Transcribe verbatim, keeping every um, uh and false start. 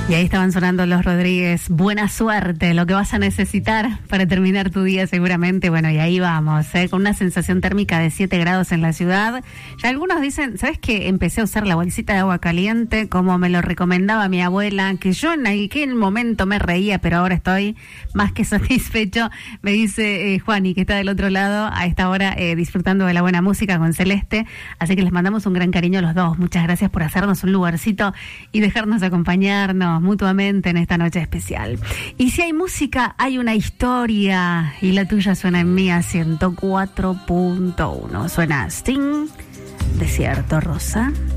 Y ahí estaban sonando Los Rodríguez. Buena suerte, lo que vas a necesitar para terminar tu día seguramente. Bueno, y ahí vamos, ¿eh? Con una sensación térmica de siete grados en la ciudad. Ya algunos dicen, ¿sabes qué? Empecé a usar la bolsita de agua caliente como me lo recomendaba mi abuela, que yo en aquel momento me reía, pero ahora estoy más que satisfecho. Me dice eh, Juani, que está del otro lado a esta hora eh, disfrutando de la buena música con Celeste. Así que les mandamos un gran cariño a los dos. Muchas gracias por hacernos un lugarcito y dejarnos acompañarnos mutuamente en esta noche especial. Y si hay música, hay una historia, y la tuya suena en Mía ciento cuatro punto uno. Suena Sting, Desierto Rosa.